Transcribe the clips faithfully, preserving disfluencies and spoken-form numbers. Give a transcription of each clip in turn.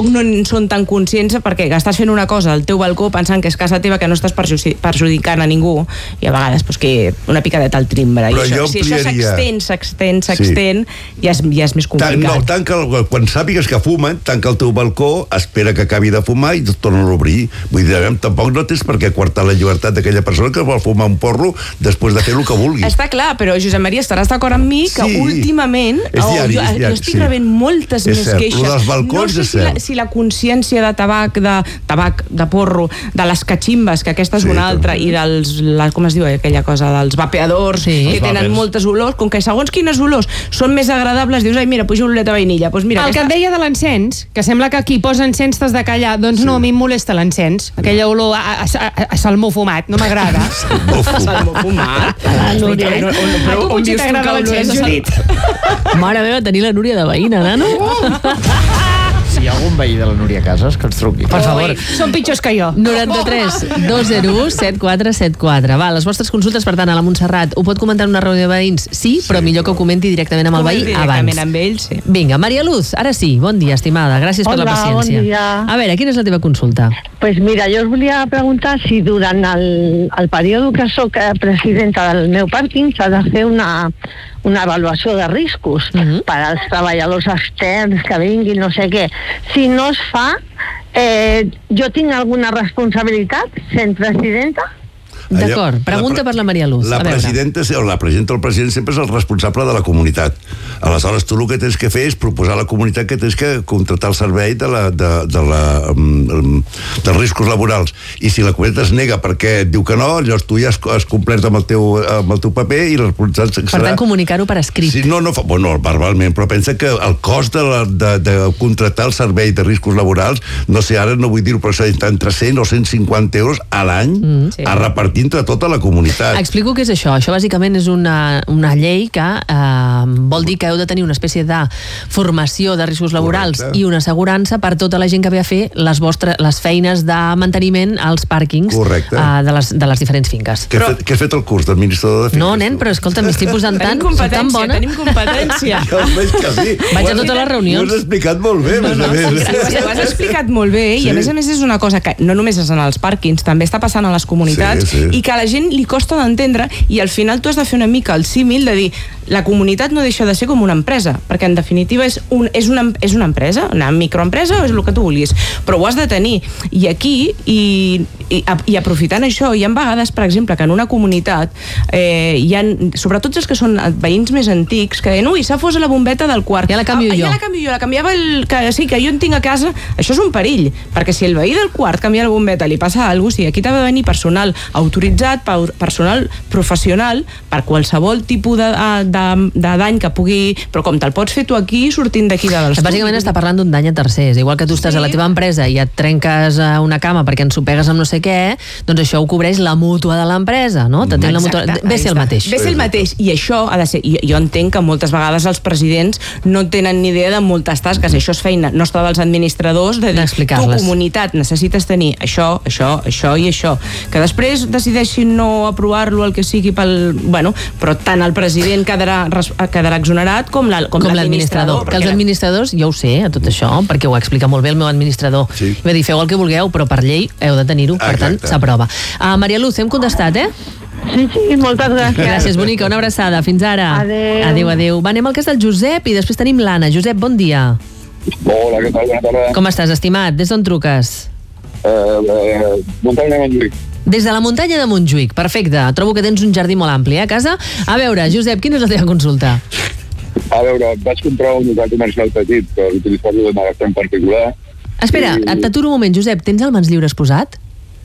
tampoc no en són tan conscients perquè estàs fent una cosa al teu balcó pensant que és casa teva, que no estàs perjudicant a ningú, i a vegades pues, que una picadeta al timbre. Però I això, si això s'extén, s'extén, s'extén, sí. ja, és, ja és més complicat. Tan, no, tanca el, quan sàpigues que fumen, tanca el teu balcó, espera que acabi de fumar i torna a obrir. Vull dir, tampoc no tens per què quartar la llibertat d'aquella persona que vol fumar un porro després de fer el que vulgui. Està clar, però Josep Maria, estaràs d'acord amb mi que sí. últimament és diari, oh, jo, és diari, jo estic sí. rebent moltes és més cert. queixes. Lo dels balcons no sé és si la, cert. si la consciència de tabac, de tabac, de porro, de les catximbes, que aquesta és sí, una altra, també. I dels, la, com es diu aquella cosa, dels vapeadors, sí. que tenen moltes olors, com que segons quines olors són més agradables, dius, ai, mira, pujo l'oleta de vainilla. Pues mira, el aquesta... que et deia de l'encens, que sembla que aquí posa encens t'has de callar, doncs sí. no, a mi em molesta l'encens. Aquella olor a, a, a, a salmó fumat, no m'agrada. Salmó fumat? La Núria. On, on, a tu potser t'agrada l'encens, Judit. Mare meva, tenir la Núria de veïna, nano. Si hi ha algun veí de la Núria Casas, que ens truqui. Per favor. Són pitjors que jo. noranta-tres dos zero u set quatre set quatre. Va, les vostres consultes, per tant, a la Montserrat. Ho pot comentar en una reunió de veïns? Sí, però millor que ho comenti directament amb el veí abans. Directament amb ell, sí. Vinga, Maria Luz, ara sí. Bon dia, estimada. Gràcies Hola, per la paciència. Bon dia. A veure, quina és la teva consulta? Pues mira, jo us volia preguntar si durant el, el període que soc presidenta del meu pàrquing s'ha de fer una, una avaluació de riscos uh-huh. per als treballadors externs que vinguin, no sé què. Si no es fa, eh, jo tinc alguna responsabilitat sent presidenta? D'acord, pregunta la, per la Maria Luz. La presidenta, o la presidenta o el president sempre és el responsable de la comunitat. Aleshores, tu el que tens que fer és proposar a la comunitat que tens que contractar el servei de la, de, de la, um, dels riscos laborals. I si la comunitat es nega perquè et diu que no, llavors tu ja has, has complert amb el teu, amb el teu paper i la responsabilitat serà... Per tant, comunicar-ho per escrit. Si no, no fa... Bueno, verbalment, però pensa que el cost de, la, de, de contractar el servei de riscos laborals, no sé, ara no vull dir-ho, però està entre cent o cent cinquanta euros a l'any mm, sí. a repartir entre tota la comunitat. Explico què és això. Això bàsicament és una, una llei que eh, vol dir que heu de tenir una espècie de formació de riscos laborals Correcte. I una assegurança per tota la gent que ve a fer les, vostres, les feines de manteniment als pàrquings eh, de, les, de les diferents finques. Què, però... has fet, què has fet el curs d'administrador de finques? No, nen, però escolta, m'estic posant tant, tan bona. Tenim competència. Ja ho veig que sí. Vaig a totes les reunions. Ho has explicat molt bé, no, no, a més. Sí, sí, ho has explicat molt bé sí. I a més a més és una cosa que no només és en els pàrquings, també està passant a les comunitats sí, sí. I que a la gent li costa d'entendre i al final tu has de fer una mica el símil de dir la comunitat no deixa de ser com una empresa, perquè en definitiva és, un, és, una, és una empresa, una microempresa o és el que tu vulguis, però ho has de tenir i aquí, i, i, i aprofitant això, hi ha vegades, per exemple, que en una comunitat eh, hi ha, sobretot els que són veïns més antics, que deien, ui, s'ha fos la bombeta del quart, ja la canvio ah, jo, ja la canvio jo, la canviava el, que, sí, que jo en tinc a casa, això és un perill, perquè si el veí del quart canvia la bombeta, li passa alguna cosa, sí, aquí t'ha de venir personal autoritzat, personal professional per qualsevol tipus de, de, de dany que pugui, però com te'l pots fer tu aquí sortint d'aquí de l'estudi. Bàsicament està parlant d'un dany a tercers, igual que tu estàs sí. a la teva empresa i et trenques una cama perquè ensopegues amb no sé què, doncs això ho cobreix la mútua de l'empresa, no? Exacte, la mútua... Ve ser el mateix. Ve ser el mateix, i això ha de ser, jo, jo entenc que moltes vegades els presidents no tenen ni idea de moltes tasques, això és feina nostra dels administradors, de dir, tu comunitat necessites tenir això, això, això i això, que després decideixin no aprovar-lo el que sigui pel... Bueno, però tant el president quedarà, quedarà exonerat com l'administrador. Que els administradors, jo ho sé, a tot això, perquè ho explica molt bé el meu administrador. Sí. Va dir, feu el que vulgueu, però per llei heu de tenir-ho, per tant, s'aprova. Uh, Maria Luz, hem contestat, eh? Sí, sí, moltes gràcies. Gràcies, bonica, una abraçada. Fins ara. Adéu. Adéu, adéu. Va, anem al cas del Josep i després tenim l'Anna. Josep, bon dia. Hola, què tal? Bona tarda. Com estàs, estimat? Des d'on truques? Eh, eh, muntanya de Montjuïc. Des de la muntanya de Montjuïc, perfecte. Trobo que tens un jardí molt ampli, eh, a casa. A veure, Josep, quina és la teva consulta? A veure, vaig comprar un local comercial petit per utilitzar-lo de magatzem particular. Espera, i... t'aturo un moment, Josep, tens el mans lliures posat?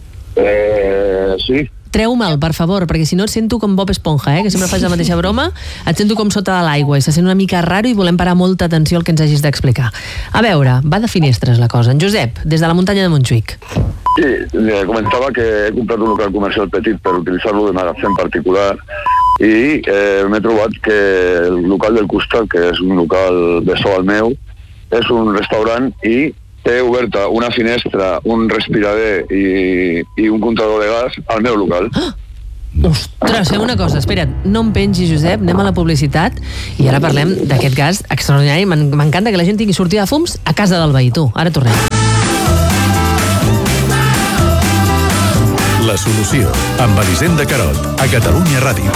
Eh, sí. Treu-me'l, per favor, perquè si no et sento com Bob Esponja, eh, que sempre faig la mateixa broma, et sento com sota de l'aigua i se sent una mica raro i volem parar molta atenció al que ens hagis d'explicar. A veure, va de finestres la cosa. En Josep, des de la muntanya de Montjuïc. Sí, eh, comentava que he comprat un local comercial petit per utilitzar-lo de magatzem particular i eh, m'he trobat que el local del costat, que és un local de so al meu, és un restaurant i té oberta una finestra, un respirader i, i un comptador de gas al meu local. Ah! Ostres, fem una cosa, espera't, no em pengi, Josep, anem a la publicitat i ara parlem d'aquest gas extraordinari. M'encanta que la gent tingui sortida de fums a casa del veí, tu. Ara tornem. La solució, amb Elisenda Carot, a Catalunya Ràdio.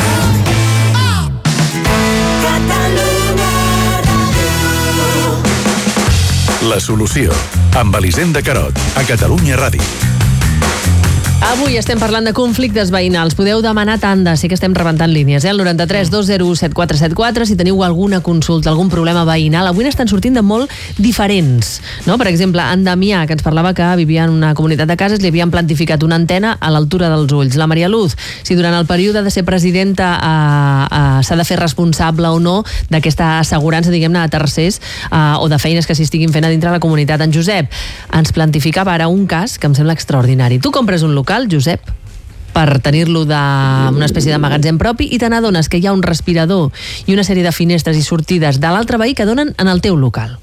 La solució, amb Elisenda Carot, a Catalunya Ràdio. Avui estem parlant de conflictes veïnals. Podeu demanar tanda, sí que estem rebentant línies, eh? El noranta-tres dos zero u set quatre set quatre, si teniu alguna consulta, algun problema veïnal. Avui n'estan sortint de molt diferents, no? Per exemple, en Damià, que ens parlava que vivia en una comunitat de cases, li havien plantificat una antena a l'altura dels ulls. La Maria Luz, si durant el període de ser presidenta eh, eh, s'ha de fer responsable o no d'aquesta assegurança, diguem-ne, a tercers eh, o de feines que s'hi estiguin fent a dintre la comunitat. En Josep ens plantificava ara un cas que em sembla extraordinari. Tu compres un local, Josep, per tenir-lo d'una espècie de magatzem propi i te n'adones que hi ha un respirador i una sèrie de finestres i sortides de l'altre veí que donen en el teu local.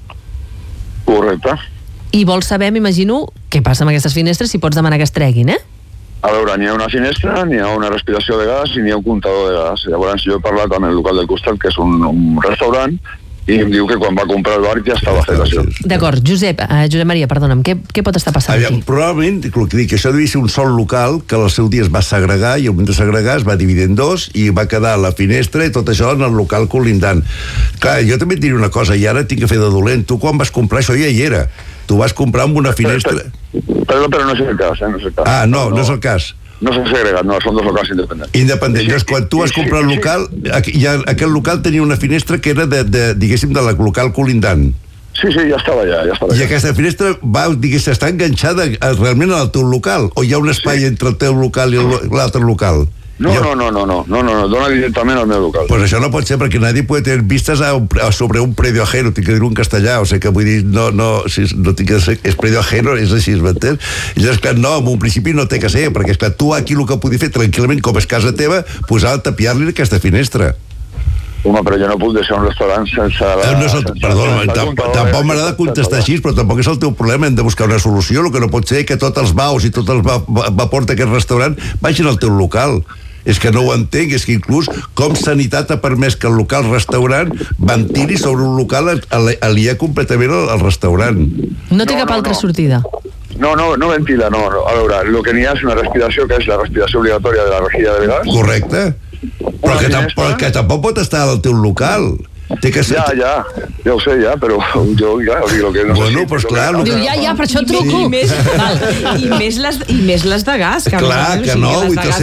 Correcte. I vols saber, m'imagino, què passa amb aquestes finestres, si pots demanar que es treguin, eh? A veure, n'hi ha una finestra, n'hi ha una respiració de gas i n'hi ha un comptador de gas. Llavors jo he parlat amb el local del costat, que és un, un restaurant, i em diu que quan va comprar el bar ja estava fet això. D'acord, Josep, eh, Josep Maria, perdona'm, què, què pot estar passant Aviam, aquí? Probablement, el que dic, això devia ser un sol local que al seu dia es va segregar i al moment de segregar es va dividir en dos i va quedar la finestra i tot això en el local colindant. Clar, jo també et diré una cosa, i ara tinc que fer de dolent. Tu quan vas comprar això ja hi era. Tu vas comprar amb una finestra... Però, però no és el cas, eh? No és el cas. Ah, no, no, no és el cas. No s'ha segregat, no, són dos locals independents. Independents. Llavors, quan tu vas comprar el local, ja, aquell local tenia una finestra que era, de, de, diguéssim, de la local colindant. Sí, sí, ja estava allà, ja estava allà. I aquesta finestra va, diguéssim, està enganxada realment al teu local? O hi ha un espai sí. entre el teu local i l'altre local? No, no, no, no, no, no, no, no, dona directament al meu local. Pues això no pot ser, perquè nadie puede tener vistas a, a sobre un predio ajeno, tinc que dir-ho en castellà, o sigui que vull dir, no, no, si, no tinc que ser, és predio ajeno, és així, m'entens? I llavors, clar, no, en un principi no té que ser, perquè, esclar, tu aquí el que podies fer tranquil·lament, com és casa teva, posar a tapiar-li aquesta finestra. Home, però jo no puc deixar un restaurant sense... La, no és el, sense perdona, tampoc m'agrada contestar així, però tampoc és el teu problema, hem de buscar una solució. El que no pot ser que tots els baus i tot el vapor d'aquest restaurant vagin al teu local. És que no ho entenc, és que inclús com Sanitat ha permès que el local restaurant ventili sobre un local aliè completament al, al restaurant. No té no, cap no, altra no. sortida? No, no, no ventila, no. A veure, el que n'hi ha és una respiració, que és la respiració obligatòria de la rejilla de gas. Correcte. Però que, tampoc, que tampoc pot estar al teu local. Té que ser... Ja, ja, ja ho sé, ja, però jo, ja, o sigui, el que no bueno, sé... Pues clar, Diu, ja, ja, per això truco. I més, val, i més, les, i més les de gas. Que clar, que no, vull dir,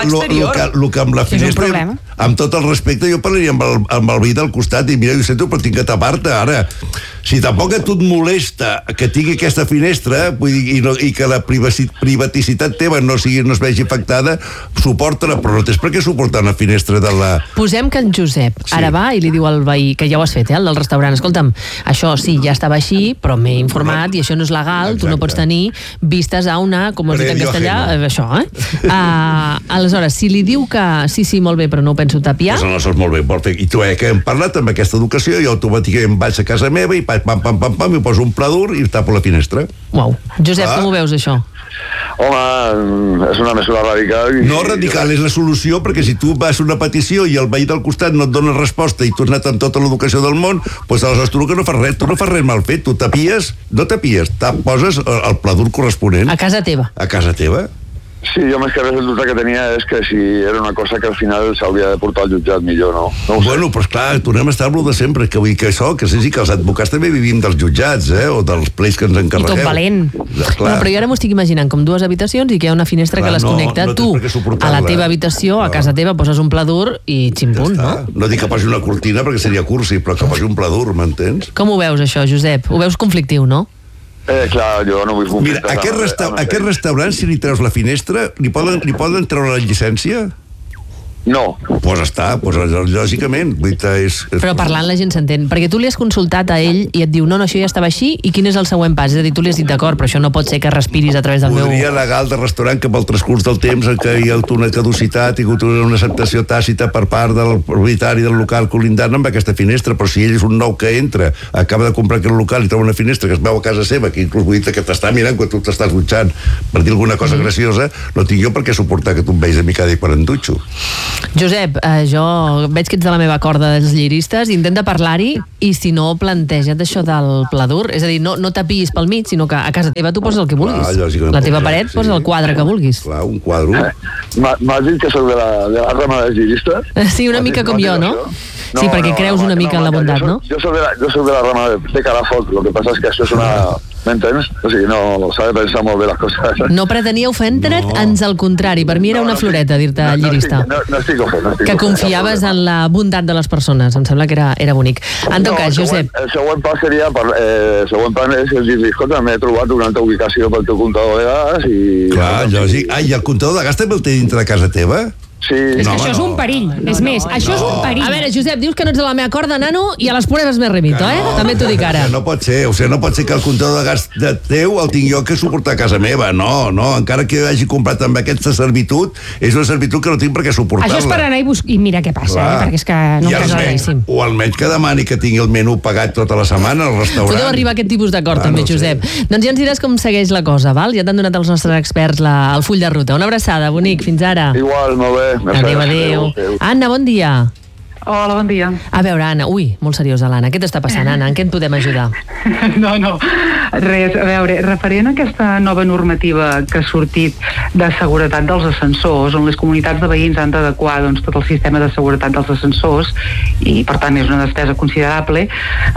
el que amb la finestra, amb tot el respecte, jo parlaria amb el, amb el veí del costat i mira, jo sento, però tinc que tapar-te, ara. Si tampoc a tu et molesta que tingui aquesta finestra, vull dir, i, no, i que la privaticitat teva no, sigui, no es vegi afectada, suporta-la, però no tens per què suportar una finestra de la... Posem que en Josep sí. ara va i li diu al veí, que ja ho has fet, eh, el del restaurant, escolta'm, això sí, ja estava així, però m'he informat i això no és legal, exacte. Tu no pots tenir vistes a una, com has dit en castellà, eh, això, eh? Uh, aleshores, si li diu que sí, sí, molt bé, però no ho penso tapiar... Pues no, no, molt bé, molt bé. I tu, eh, que hem parlat amb aquesta educació, i automàticament vaig a casa meva i pam, pam, pam, pam, i poso un pla dur i tapo la finestra. Uau. Josep, ah. com ho veus, això? Home, és una mesura radical. I... No radical, és la solució, perquè si tu vas a una petició i el veí del costat no et dona resposta i tu has anat amb tota l'educació del món, doncs aleshores tu que no fas res, tu no fas res mal fet, tu tapies, no tapies, poses el pla dur corresponent. A casa teva. A casa teva. Sí, jo més que res el dubte que tenia és que si era una cosa que al final s'hauria de portar al jutjat millor, no? no bueno, però esclar, tornem a estar amb de sempre, que vull dir que això, que sí, sí, que els advocats també vivim dels jutjats, eh, o dels pleis que ens encarreguem. I tot valent. Ja, no, però jo ara m'ho estic imaginant com dues habitacions i que hi ha una finestra clar, que les no, connecta no tu a la teva habitació, no. a casa teva, poses un pla dur i ximpunt, ja no? No dic que posi una cortina perquè seria cursi, però que posi un pla dur, m'entens? Com ho veus, això, Josep? Ho veus conflictiu, no? Eh, clar, jo no vull conflictar. Mira, aquest, resta aquest restaurant, si li treus la finestra, li poden, li poden treure la llicència? No. Pues està, pues lògicament. És, és... Però parlant la gent s'entén, perquè tu li has consultat a ell i et diu, no, no, això ja estava així, i quin és el següent pas? És a dir, tu li has dit d'acord, però això no pot ser que respiris a través del Podria meu... Podria negar el de restaurant que pel transcurs del temps en què hi ha una caducitat i una acceptació tàcita per part del propietari del local colindant amb aquesta finestra, però si ell és un nou que entra, acaba de comprar aquest local i troba una finestra que es veu a casa seva, que inclús vull dir que t'està mirant quan tu t'estàs dutxant per dir alguna cosa mm. graciosa, no tinc jo per què suportar que tu em veis a mi cada dia quan em dutxo. Josep, eh, jo veig que ets de la meva corda dels lliristes, intenta parlar-hi i si no, planteja't això del pla dur, és a dir, no, no tapis pel mig, sinó que a casa teva tu poses el que vulguis. Clar, la teva paret sí. Posa el quadre que vulguis. Clar, un quadre. M'has dit que soc de la, de la rama dels lliristes? Sí, una mica com jo, no? No, sí, perquè no, creus no, una mica no, en la bondat, jo soc, no? Jo soc, de la, jo soc de la rama de, de cara a foc, el que passa és que això és una... M'entens? O sigui, no s'ha de pensar molt bé les coses. No pretenia ofendre't, no. Ans al contrari, per mi era no, no una floreta dir-te no, llirista. No, no, no estic ofent, no estic que confiaves en la bondat de les persones, em sembla que era, era bonic. En tot no, cas, Josep... El següent pas seria, per, eh, el següent pas és el dir-li, escolta, m'he trobat una altra ubicació pel teu comptador de gas i... Clar, lògic. Ah, i el comptador de gas també el té dintre de casa teva? Sí. És no, que això no. és un perill, no, és no, més, no, això no. és un perill. A veure, Josep, dius que no ets de la meva corda, nano, i a les pruebes me remito, eh? No, també t'ho dic ara. No pot ser, o sigui, no pot ser que el comptador de gas de teu el tinc jo que suportar a casa meva, no, no, encara que hagi comprat amb aquesta servitud, és una servitud que no tinc per què suportar-la. Això és per anar i, buscar, i mira què passa, eh? Perquè és que no em casa claríssim. O almenys que demani que tingui el menú pagat tota la setmana al restaurant. Podeu arribar a aquest tipus d'acord, ah, també, no Josep. Doncs ja ens diràs com segueix la cosa, val? Ja t'han donat els nostres experts la, el full de ruta. Una abraçada, bonic, fins ara. Igual, molt bé. Adéu, adéu. Anna, bon dia. Hola, bon dia. A veure, Anna, ui, molt seriosa l'Anna. Què t'està passant, Anna? En què et podem ajudar? No, no, res. A veure, referent a aquesta nova normativa que ha sortit de seguretat dels ascensors, on les comunitats de veïns han d'adequar doncs, tot el sistema de seguretat dels ascensors, i per tant és una despesa considerable,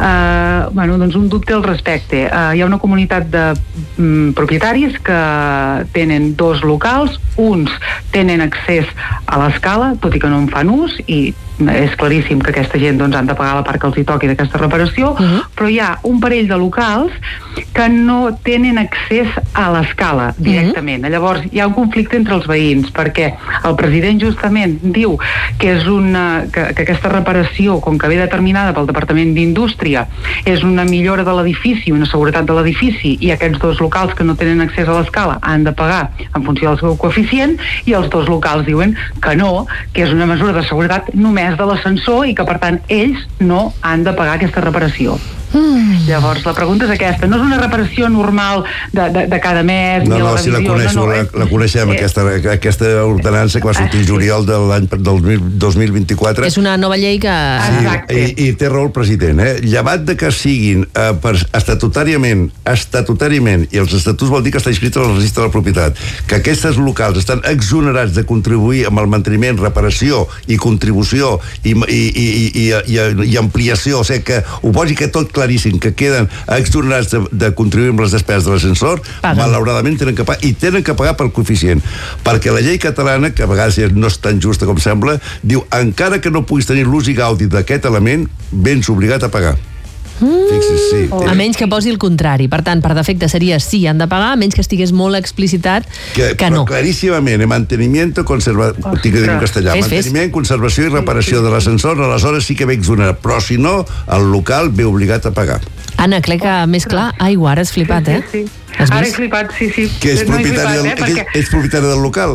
eh, bueno, doncs un dubte al respecte. Eh, hi ha una comunitat de mm, propietaris que tenen dos locals, uns tenen accés a l'escala, tot i que no en fan ús, i és claríssim que aquesta gent doncs, han de pagar la part que els hi toqui d'aquesta reparació, uh-huh. però hi ha un parell de locals que no tenen accés a l'escala directament. Uh-huh. Llavors hi ha un conflicte entre els veïns, perquè el president justament diu que és una, que, que aquesta reparació, com que ve determinada pel Departament d'Indústria, és una millora de l'edifici, una seguretat de l'edifici, i aquests dos locals que no tenen accés a l'escala han de pagar en funció del seu coeficient, i els dos locals diuen que no, que és una mesura de seguretat només de l'ascensor i que per tant ells no han de pagar aquesta reparació. Mm. Llavors la pregunta és aquesta, no és una reparació normal de, de, de cada mes no, ni no, la si la coneixo, no, no, la, la coneixem, eh, aquesta, aquesta ordenança que va sortir el juliol de l'any del dos mil vint-i-quatre. És una nova llei que... Sí, i, i té raó el president, eh? Llevat de que siguin eh, per estatutàriament estatutàriament, i els estatuts vol dir que està inscrit al registre de la propietat, que aquestes locals estan exonerats de contribuir amb el manteniment, reparació i contribució i, i, i, i, i, i ampliació, o sigui que ho posi que tot claríssim, que queden exonerats de, de contribuir amb les despeses de l'ascensor, malauradament tenen que pagar, i tenen que pagar per coeficient, perquè la llei catalana, que a vegades no és tan justa com sembla, diu, encara que no puguis tenir l'ús i gaudi d'aquest element, vens obligat a pagar. Mm. Fixis, sí. A menys que posi el contrari. Per tant, per defecte seria sí, han de pagar, a menys que estigués molt explicitat que, que no. Claríssimament, mantenimiento, conservació, tinc que dir en castellà, fes, manteniment, fes. conservació i reparació de l'ascensor, aleshores sí que ve exonerat, però si no, el local ve obligat a pagar. Anna, crec que més clar, aigua, ara has flipat, eh? Sí, sí, sí. Ara he flipat, sí, sí. Que és propietari, no flipat, del, eh, perquè... ets propietari del local?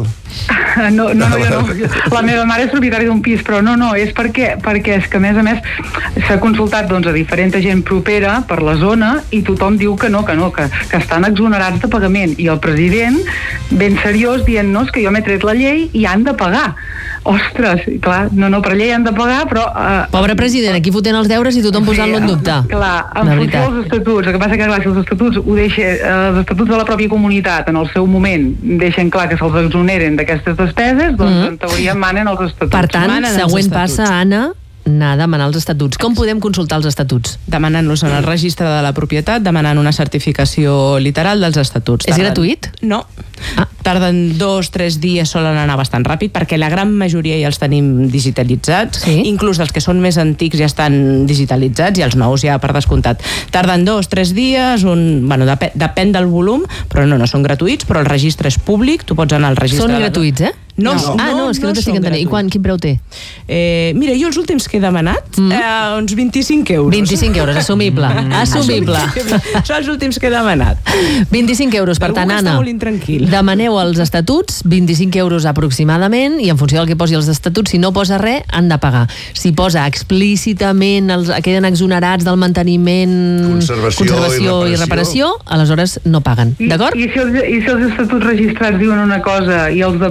No, no, no, jo no. La meva mare és propietària d'un pis, però no, no, és perquè, perquè és que a més a més s'ha consultat doncs, a diferent gent propera per la zona i tothom diu que no, que no, que, que estan exonerats de pagament, i el president ben seriós dient-nos que jo m'he tret la llei i han de pagar. Ostres, clar, no, no, per llei han de pagar, però... Uh, Pobre president, aquí fotent els deures i tothom posant-lo en dubte. Clar, en funció dels estatuts, el que passa que clar, si els estatuts ho deixa, els estatuts de la pròpia comunitat en el seu moment deixen clar que se'ls exoneren d'aquestes despeses, doncs mm. en teoria manen els estatuts. Per tant, manen següent passa, Anna, anar a demanar els estatuts. Com podem consultar els estatuts? Demanant-los en el registre de la propietat, demanant una certificació literal dels estatuts. És Tarden... gratuït? No. Ah. Tarden dos, tres dies, solen anar bastant ràpid, perquè la gran majoria ja els tenim digitalitzats, sí? Inclús els que són més antics ja estan digitalitzats, i els nous ja per descomptat. Tarden dos, tres dies, un... bueno, dep depèn del volum, però no, no són gratuïts, però el registre és públic, tu pots anar al registre... Són gratuïts, eh? No, no, ah, no, és que no, no t'estic entenent. I quan, quin preu té? Eh, mira, jo els últims que he demanat, mm. eh, uns vint-i-cinc euros. vint-i-cinc euros, assumible. Mm. Assumible. Són els últims que he demanat. vint-i-cinc euros, per tant, Anna, demaneu els estatuts, vint-i-cinc euros aproximadament, i en funció del que posi els estatuts, si no posa res, han de pagar. Si posa explícitament, els, queden exonerats del manteniment, conservació, conservació i, reparació. i reparació, aleshores no paguen. D'acord? I, i, si els, I si els estatuts registrats diuen una cosa i els de paper que es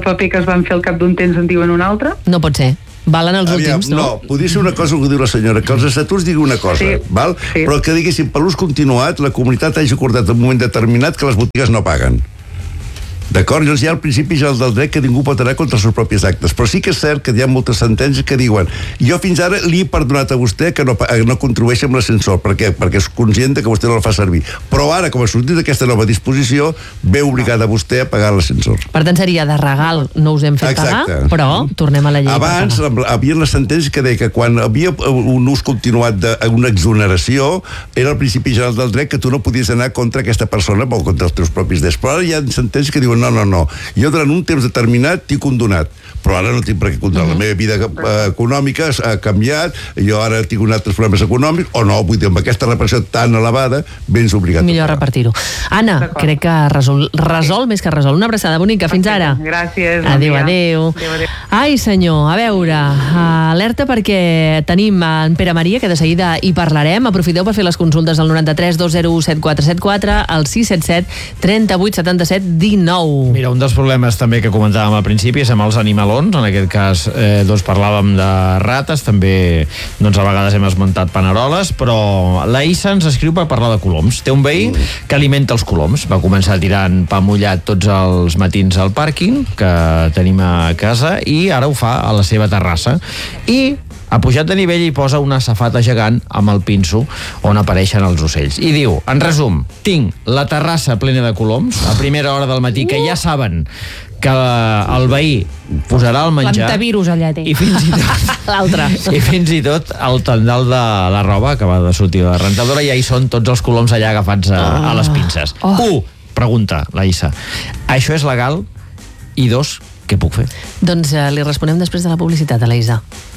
van fer al cap d'un temps en diuen un altre? No pot ser. Valen els Aviam, últims, no? No, podria ser una cosa que diu la senyora, que els estatuts digui una cosa, Sí, val? sí. Però que diguéssim, per l'ús continuat, la comunitat hagi acordat en un moment determinat que les botigues no paguen. D'acord? Llavors hi ha el principi general del dret que ningú pot anar contra els seus propis actes. Però sí que és cert que hi ha moltes sentències que diuen jo fins ara li he perdonat a vostè que no, no contribueixi amb l'ascensor. Per què? Perquè és conscient que vostè no el fa servir. Però ara, com ha sortit d'aquesta nova disposició, ve obligada vostè a pagar l'ascensor. Per tant, seria de regal, no us hem fet Exacte. pagar, però tornem a la llei. Abans havia les sentències que deia que quan havia un ús continuat d'una exoneració era el principi general del dret que tu no podies anar contra aquesta persona o contra els teus propis drets. Però ara hi ha sentències que diuen no, no, no. Jo durant un temps determinat t'he condonat, però ara no tinc per què condonar. Uh-huh. La meva vida eh, econòmica ha canviat, jo ara tinc uns altres problemes econòmics, o no, vull dir, amb aquesta reparació tan elevada, vens obligat. Millor repartir-ho. Anna, crec que resol, resol més que resol. Una abraçada bonica, fins ara. Gràcies. Adéu, adéu. adéu, adéu. Ai, senyor, a veure, alerta perquè tenim en Pere Maria, que de seguida hi parlarem. Aprofiteu per fer les consultes al noranta-tres dos zero u set quatre set quatre, al sis set set trenta-vuit setanta-set dinou. Mira, un dels problemes també que comentàvem al principi és amb els animalons. En aquest cas eh, doncs parlàvem de rates, també doncs a vegades hem esmentat paneroles, però la Issa ens escriu per parlar de coloms. Té un veí que alimenta els coloms. Va començar tirant pa mullat tots els matins al pàrquing que tenim a casa i ara ho fa a la seva terrassa. I ha pujat de nivell i posa una safata gegant amb el pinso on apareixen els ocells. I diu, en resum, tinc la terrassa plena de coloms a primera hora del matí, que ja saben que el veí posarà el menjar. L'antivirus allà té. I fins i tot l'altre. I fins i tot el tendal de la roba que va de sortir de la rentadora, ja hi són tots els coloms allà agafats a, a les pinces. Oh. Un, pregunta, la Issa, això és legal? I dos, què puc fer? Doncs eh, li responem després de la publicitat a la Isa.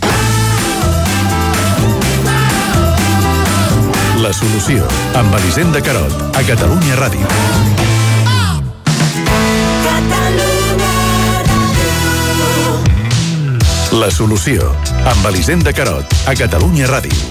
La solució, amb Elisenda Carot, a Catalunya Ràdio. La solució, amb Elisenda Carot, a Catalunya Ràdio.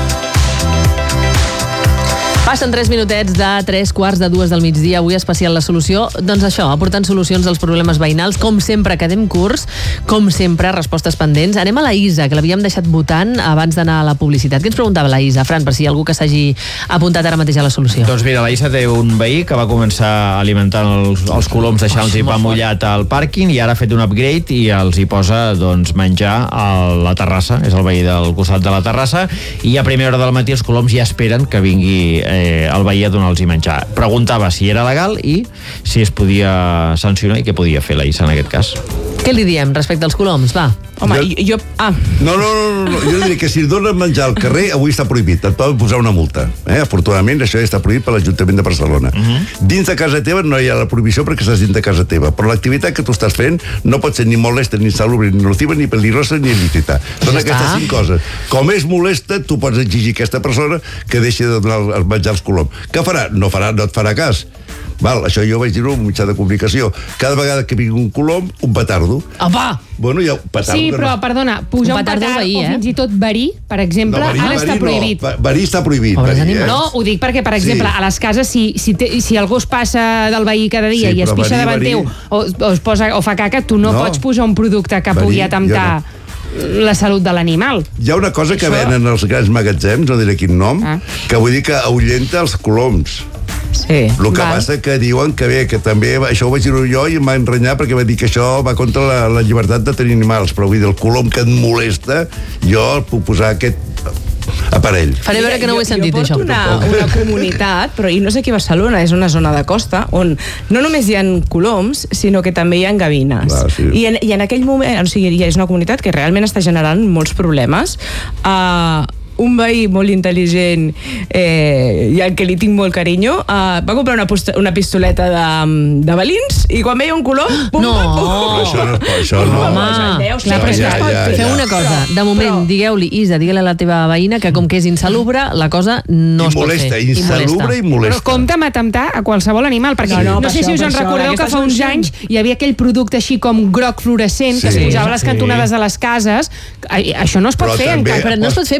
Passen tres minutets de tres quarts de dues del migdia, avui especial La Solució. Doncs això, aportant solucions als problemes veïnals. Com sempre, quedem curts, com sempre, respostes pendents. Anem a la Isa, que l'havíem deixat votant abans d'anar a la publicitat. Què ens preguntava la Isa, Fran, per si hi ha algú que s'hagi apuntat ara mateix a La Solució? Doncs mira, la Isa té un veí que va començar alimentant els, els coloms, deixant-los oh, pa mullat al pàrquing, i ara ha fet un upgrade i els hi posa doncs, menjar a la terrassa. És el veí del costat de la terrassa, i a primera hora del matí els coloms ja esperen que vingui eh, el veí a donar-los menjar. Preguntava si era legal i si es podia sancionar i què podia fer la Issa en aquest cas. Què li diem respecte als coloms? Va. Home, jo... jo ah. No, no, no, no, jo diria que si donen menjar al carrer, avui està prohibit. Et poden posar una multa. Eh? Afortunadament, això ja està prohibit per l'Ajuntament de Barcelona. Uh-huh. Dins de casa teva no hi ha la prohibició perquè estàs dins de casa teva, però l'activitat que tu estàs fent no pot ser ni molesta, ni insalubre, ni nociva, ni peligrosa, ni il·lícita. Són ja aquestes cinc coses. Com és molesta, tu pots exigir a aquesta persona que deixi de donar el menjar als coloms. Què farà? No farà, no et farà cas. Val, això jo vaig dir-ho en un mitjà de comunicació. Cada vegada que vingui un colom, un petardo. Apa! Bueno, hi ha un petardo. Sí, però, no... perdona, pujar un, un petard, petard veí, eh? O fins i tot verí, per exemple, no, verí, ara verí està prohibit. No, verí està prohibit. Verí, eh? No, ho dic perquè, per exemple, sí. a les cases, si, si, te, si el gos passa del veí cada dia sí, i es pixa verí, davant verí... teu o, o, es posa, o fa caca, tu no, no pots posar un producte que verí, pugui atemptar no. la salut de l'animal. Hi ha una cosa que Això... venen als grans magatzems, no diré quin nom, ah. que vull dir que ahuyenta els coloms. Sí, el que val. Passa que diuen que bé, que també això ho vaig dir jo i em va enrenyar perquè va dir que això va contra la, la llibertat de tenir animals, però vull dir, el colom que et molesta, jo el puc posar aquest aparell. Faré veure que no ho he sentit, jo, jo això. Una, una comunitat, però i no sé aquí a Barcelona, és una zona de costa on no només hi ha coloms, sinó que també hi ha gavines. Clar, sí. I, en, I en aquell moment, o sigui, és una comunitat que realment està generant molts problemes. Uh, un veí molt intel·ligent eh, i al que li tinc molt carinyo uh, va comprar una, posta, una pistoleta de, de balins i quan veia un colom pum, no, pum, pum. Això no, això no. Home, veus, clar, però ja, ja, ja. Feu una cosa, de moment però... digueu-li, Isa, digue-li a la teva veïna que com que és insalubre, la cosa no I es molesta, pot fer. insalubre i molesta. Però compte amb atemptar a qualsevol animal, perquè no, no, no sé si us en recordeu que fa uns anys hi havia aquell producte així com groc fluorescent sí, que es posava a les cantonades sí. de les cases. Això no es pot però fer també, encara. Però no es pot fer, perdoneu,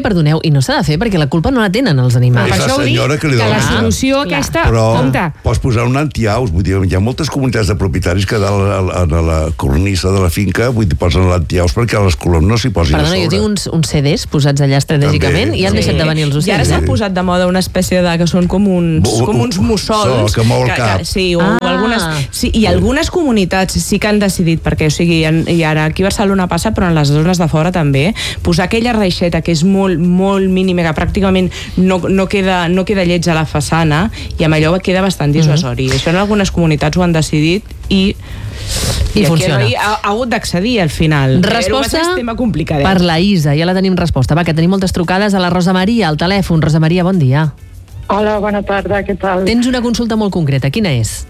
i no s'ha de fer perquè la culpa no la tenen els animals. És la senyora que li dona. Que la solució aquesta, però compte. Pots posar un antiaus, vull dir, hi ha moltes comunitats de propietaris que dalt a la cornisa de la finca, vull dir, posen l'antiaus perquè les coloms no s'hi posin Perdona, a sobre. jo tinc uns, uns C Ds posats allà estratègicament i han Sí. deixat de venir els ocells. I ara s'ha posat de moda una espècie de... que són com uns, Bu- com uns mussols. que mou el cap. Que, sí, o Ah. algunes, sí, i algunes comunitats sí que han decidit, perquè o sigui, en, i ara aquí a Barcelona passa, però en les zones de fora també, posar aquella reixeta que és molt, molt mínima, que pràcticament no, no, queda, no queda lleig a la façana, i amb allò queda bastant dissuasori. Mm -hmm. Això en algunes comunitats ho han decidit i... I, I funciona. Aquí ha, ha hagut d'accedir al final. Resposta Però és un tema complicat. per la Isa, ja la tenim resposta. Va, que tenim moltes trucades a la Rosa Maria, al telèfon. Rosa Maria, bon dia. Hola, bona tarda, què tal? Tens una consulta molt concreta, quina és?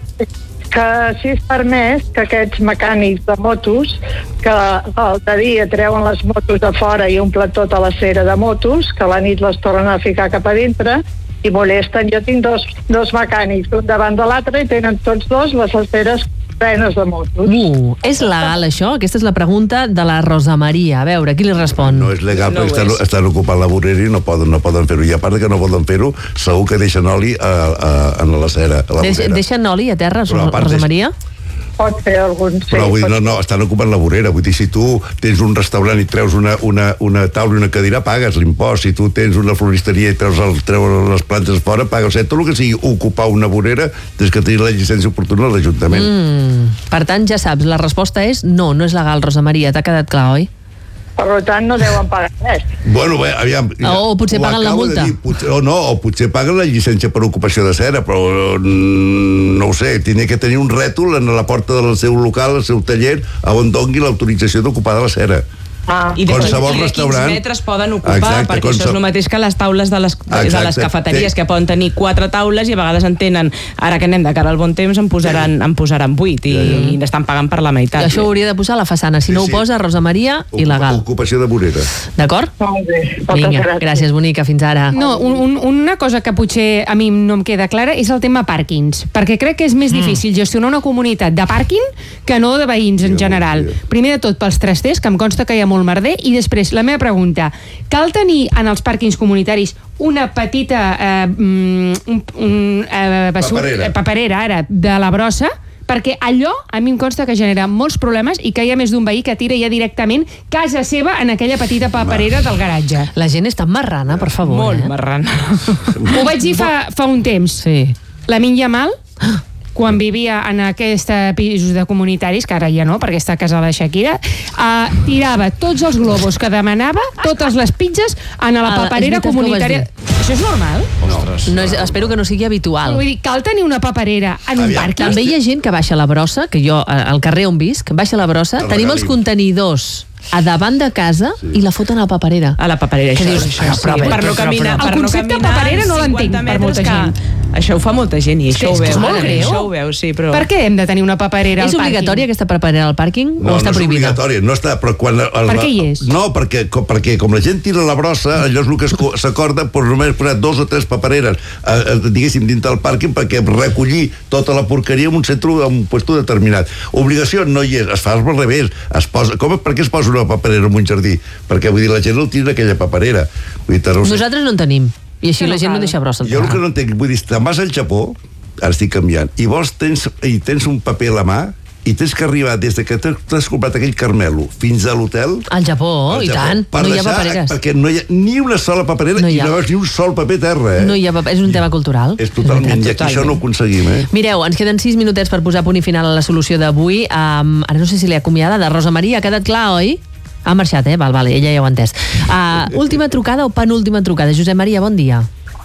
Que si és permès que aquests mecànics de motos que al dia treuen les motos de fora i omplen tota la cera de motos, que a la nit les tornen a ficar cap a dintre i molesten. Jo tinc dos, dos mecànics, un davant de l'altre, i tenen tots dos les aceres plenes de motos. Uh, és legal això? Aquesta és la pregunta de la Rosa Maria. A veure, qui li respon? No és legal No perquè estan, ho és. estan ocupant la vorera i no poden, no poden fer-ho. I a part que no poden fer-ho, segur que deixen oli a, a, a la cera, a la Deix, vorera. deixen oli a terra, Però a part Rosa és- Maria? Pot fer algun... Sí, Però vull dir, pot- no, no, estan ocupant la vorera. Vull dir, si tu tens un restaurant i treus una, una, una taula i una cadira, pagues l'impost. Si tu tens una floristeria i treus, el, treus les plantes fora, pagues. Tot el que sigui ocupar una vorera, tens que tenir la llicència oportuna a l'Ajuntament. Mm. Per tant, ja saps, la resposta és no, no és legal, Rosa Maria. T'ha quedat clar, oi? Per tant, no deuen pagar res. Bueno, bé, aviam... O potser ho paguen la acabo de multa. Dir, potser, o no, o potser paguen la llicència per ocupació de cera, però mm, no ho sé, tenia que tenir un rètol en la porta del seu local, el seu taller, on dongui l'autorització d'ocupar de la cera. Ah. I de, Qualsevol i de restaurant. quins metres poden ocupar, Exacte, perquè qualsevol- això és el mateix que les taules de les, de Exacte. les cafeteries, Sí. que poden tenir quatre taules i a vegades en tenen, ara que anem de cara al bon temps, en posaran, en posaran vuit i, i n'estan pagant per la meitat. Això ho hauria de posar a la façana. Si no Sí, ho sí. posa, Rosa Maria, Ocupa- il·legal. Ocupació de vorera. D'acord? Molt bé, moltes Vinga, gràcies. gràcies, bonica, fins ara. No, un, un, una cosa que potser a mi no em queda clara és el tema pàrquings, perquè crec que és més difícil gestionar una comunitat de pàrquing que no de veïns en Ja, general. ja. Primer de tot pels trasters, que em consta que hi ha molt merder, i després la meva pregunta, cal tenir en els pàrquings comunitaris una petita eh, mm, un, un, eh, basur, Paperera. eh, paperera ara de la brossa, perquè allò a mi em consta que genera molts problemes i que hi ha més d'un veí que tira ja directament casa seva en aquella petita paperera del garatge. La gent és tan marrana, per favor. Molt eh? marrana. Ho vaig dir fa, fa un temps. Sí. La Minya Mal, quan vivia en aquests pisos de comunitaris, que ara ja no, perquè està a casa de la Shakira, uh, tirava tots els globus que demanava, totes les pizzas, en la Ah, és paperera veritat que ho vas comunitària. Això és normal? Ostres. No és, espero que no sigui habitual. Vull dir, cal tenir una paperera en un Aviam, pàrquing? També hi ha gent que baixa la brossa, que jo, eh, al carrer on visc, baixa la brossa, El tenim els regalim. contenidors a davant de casa sí. i la foten a la paperera. A la paperera, Què això, dius? això, Però, sí, però, per però, no caminar, però, per el no concepte caminar paperera no l'entenc cinquanta per molta metres, gent. que això ho fa molta gent i És que això ho és que és veu. molt eh? greu. Això ho veu, sí, però... Per què hem de tenir una paperera És al pàrquing? obligatòria aquesta paperera al pàrquing No, o està no és prohibida? obligatòria, no està, però quan... El, Per què hi és? No, perquè com, perquè com la gent tira la brossa, allò és el que es co- s'acorda, doncs només posar dos o tres papereres, eh, eh, diguéssim, dintre del pàrquing, perquè recollir tota la porqueria en un centre, en un puesto determinat. Obligació no hi és, es fa al revés. Es posa, com, per què es posa una paperera en un jardí? Perquè, vull dir, la gent no tira aquella paperera. Vull dir, no sé. Nosaltres no en tenim. I així Que no la gent cal. no deixa brossa al Jo el que terra. no entenc, vull dir, te'n vas al Japó, ara estic canviant, i vols tens, i tens un paper a la mà, i tens que arribar des de que t'has comprat aquell caramelo fins a l'hotel... Al Japó, al i Japó, tant. per No hi ha deixar- papereres. Perquè no hi ha ni una sola paperera No hi i ha. no veus ni un sol paper a terra, eh? No hi ha paper, és un tema cultural. És totalment, i aquí això no ho aconseguim, eh? Mireu, ens queden sis minutets per posar punt i final a la solució d'avui. Um, ara no sé si l'he acomiada, de Rosa Maria, ha quedat clar, oi? Ha marxat, eh? Val, val, ella ja ho ha entès. Uh, última trucada o penúltima trucada? Josep Maria, bon dia.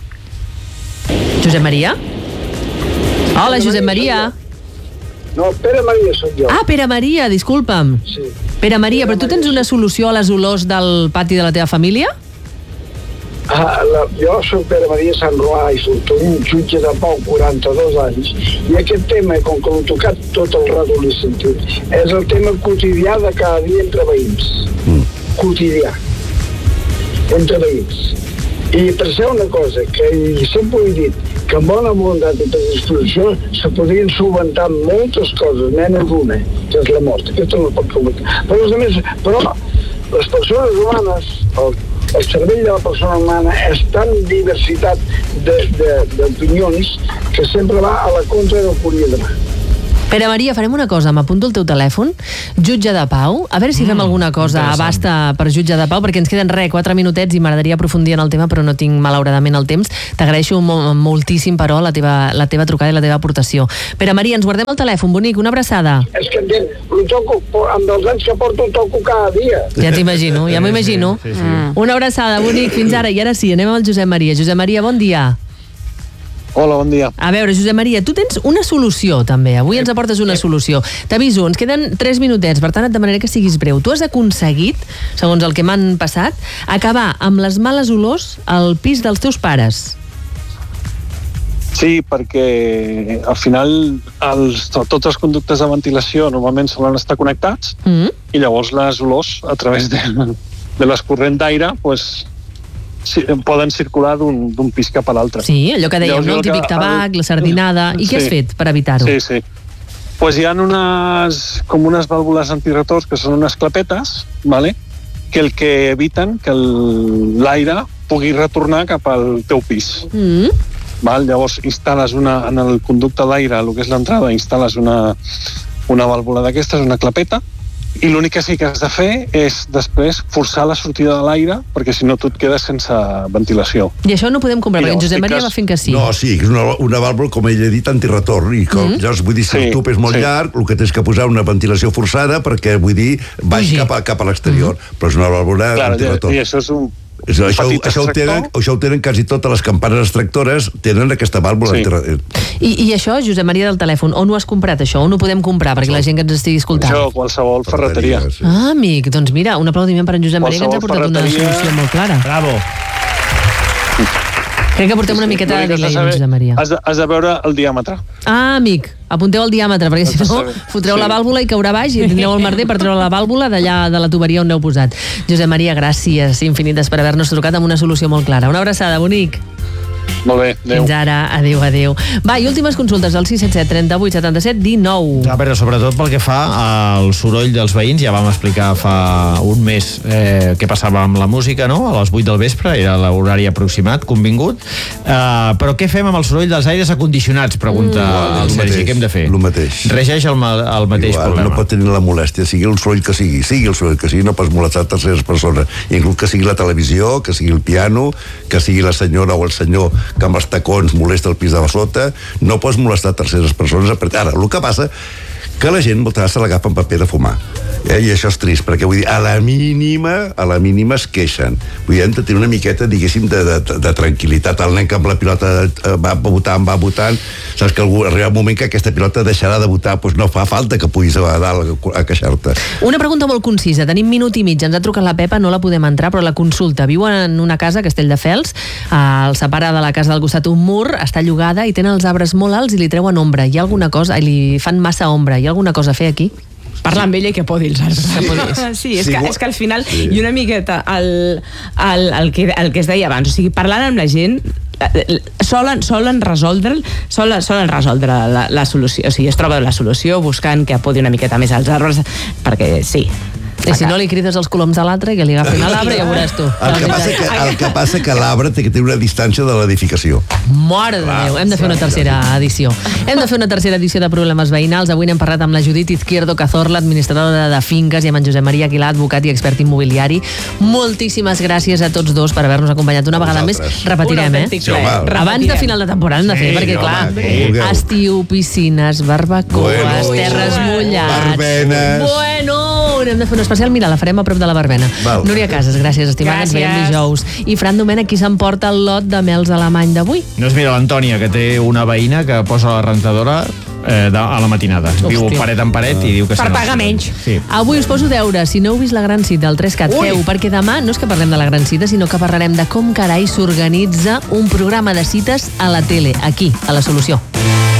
Josep Maria? Hola, Josep Maria. No, Pere Maria soc jo. Ah, Pere Maria, disculpa'm. Sí. Pere Maria, però tu tens una solució a les olors del pati de la teva família? Ah, la, jo soc Pere Maria Sant Roà i soc un jutge de pau, quaranta-dos anys, i aquest tema, com que l'he tocat tot el rato l'he sentit, és el tema quotidià de cada dia entre veïns. Mm. Quotidià. Entre veïns. I penseu una cosa, que sempre ho he dit, que amb bona voluntat i predisposició se podrien solventar moltes coses, menys una, que és la mort. Aquesta no es pot comentar. Però, a més, però les persones humanes, el el cervell de la persona humana és tan diversitat d'opinions que sempre va a la contra del poliedre. Pere Maria, farem una cosa, m'apunto el teu telèfon, jutge de pau, a veure si mm, fem alguna cosa a basta per jutge de pau, perquè ens queden res, quatre minutets i m'agradaria aprofundir en el tema, però no tinc malauradament el temps. T'agraeixo moltíssim, però, la teva, la teva trucada i la teva aportació. Pere Maria, ens guardem el telèfon, bonic, una abraçada. És que ho toco, amb els anys que porto, ho toco cada dia. Ja t'imagino, ja m'ho imagino. Sí, sí, sí. Mm. Una abraçada, bonic, fins ara, i ara sí, anem amb el Josep Maria. Josep Maria, bon dia. Hola, bon dia. A veure, Josep Maria, tu tens una solució, també. Avui ens aportes una solució. T'aviso, ens queden tres minutets, per tant et demanaré que siguis breu. Tu has aconseguit, segons el que m'han passat, acabar amb les males olors al pis dels teus pares. Sí, perquè al final els, tots els conductes de ventilació normalment solen estar connectats mm. i llavors les olors, a través de, de l'escorrent d'aire, pues, sí, poden circular d'un pis cap a l'altre. Sí, allò que dèiem, no? El típic tabac, el... la sardinada... I què sí. has fet per evitar-ho? Sí, sí. Pues hi ha unes, com unes vàlvules antiretorns que són unes clapetes, vale? Que el que eviten que l'aire pugui retornar cap al teu pis. Mm. Val? Llavors instal·les una, en el conducte d'aire, el que és l'entrada, instal·les una, una vàlvula d'aquestes, una clapeta, i l'únic que sí que has de fer és després forçar la sortida de l'aire, perquè si no tu et quedes sense ventilació. I això no podem comprar, perquè en Josep Maria va fent que sí. No, sí, és una, una vàlvula, com ell ha dit, antiretorn, i com, mm -hmm. llavors, vull dir, si sí, el tub és molt sí. llarg, el que tens que posar una ventilació forçada perquè, vull dir, baix cap a, cap a l'exterior, mm -hmm. però és una vàlvula clar, antiretorn. I això és un Això, això, això, ho tenen, això ho tenen quasi totes les campanes extractores, tenen aquesta vàlvula. Sí. I, I això, Josep Maria, del telèfon, on ho has comprat, això? On ho podem comprar, perquè la gent que ens estigui escoltant? Això, qualsevol ferreteria. Sí. Ah, amic, doncs mira, un aplaudiment per en Josep Maria, que ens ha portat una solució molt clara. Bravo. Crec que portem una miqueta de delay, Josep Maria. Has de, has de veure el diàmetre. Ah, amic, apunteu el diàmetre, perquè si no fotreu sí. la vàlvula i caurà baix i tindreu el merder per treure la vàlvula d'allà de la tuberia on l'heu posat. Josep Maria, gràcies infinites per haver-nos trucat amb una solució molt clara. Una abraçada, bonic. Molt bé, adéu. Fins ara, adéu, adéu. Va, i últimes consultes al sis set set, trenta-vuit, setanta-set, dinou. A veure, sobretot pel que fa al soroll dels veïns, ja vam explicar fa un mes eh, què passava amb la música, no? A les vuit del vespre, era l'horari aproximat, convingut. Uh, però què fem amb el soroll dels aires acondicionats? Pregunta mm. el Sergi, què hem de fer? El mateix. Regeix el, el mateix Igual, problema. No pot tenir la molèstia, sigui el soroll que sigui, sigui el soroll que sigui, no pots molestar terceres persones. Inclús que sigui la televisió, que sigui el piano, que sigui la senyora o el senyor que amb els tacons molesta el pis de la sota, no pots molestar terceres persones. Ara, el que passa que la gent moltes vegades se l'agafa en paper de fumar. Eh? I això és trist, perquè vull dir, a la mínima, a la mínima es queixen. Vull dir, hem de tenir una miqueta, diguéssim, de, de, de tranquil·litat. El nen que amb la pilota va votant, va votant, saps que algú, arriba un moment que aquesta pilota deixarà de votar, doncs no fa falta que puguis a dalt a queixar-te. Una pregunta molt concisa. Tenim minut i mig, ens ha trucat la Pepa, no la podem entrar, però la consulta. Viu en una casa a Castelldefels, el separa de la casa del costat un mur, està llogada i tenen els arbres molt alts i li treuen ombra. Hi ha alguna cosa, li fan massa ombra. Hi ha alguna cosa a fer aquí? Parlar amb ella i que podi els arbres. Sí, sí, és, que, és que al final, sí. i una miqueta el, el, el, que, el que es deia abans, o sigui, parlant amb la gent, solen, solen resoldre solen, solen resoldre la, la solució, o sigui, es troba la solució buscant que podi una miqueta més als arbres, perquè sí. I si no li crides els coloms a l'altre, que li agafin a l'arbre, ja ho veuràs tu. El que passa que, el que, passa que l'arbre té que tenir una distància de l'edificació. Mare de Déu, hem de fer una tercera edició. Hem de fer una tercera edició de Problemes Veïnals. Avui n'hem parlat amb la Judit Izquierdo Cazorla, administradora de finques, i amb en Josep Maria Aguilar, advocat i expert immobiliari. Moltíssimes gràcies a tots dos per haver-nos acompanyat una vegada més. Repetirem, eh? Sí, abans de final de temporada hem de fer, sí, perquè clar, estiu, piscines, barbacoes, bueno, terres mullats. Verbenes. Bueno, hem de fer un especial, mira, la farem a prop de la verbena. Val. Núria Casas, gràcies, estimada, ens veiem dijous. I Fran Domènech, qui s'emporta el lot de mels alemany d'avui? No es mira l'Antònia, que té una veïna que posa la rentadora eh, de, a la matinada. Hòstia. Viu paret en paret i diu que... Per pagar menys. Sí. Avui us poso deure, si no heu vist la gran cita al tres cat, feu, perquè demà no és que parlem de la gran cita, sinó que parlarem de com carai s'organitza un programa de cites a la tele, aquí, a La Solució.